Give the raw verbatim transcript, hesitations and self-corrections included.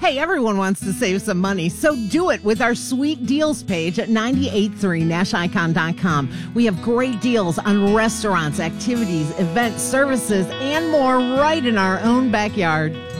Hey, everyone wants to save some money, so do it with our sweet deals page at nine eight three nash icon dot com. We have great deals on restaurants, activities, events, services, and more right in our own backyard.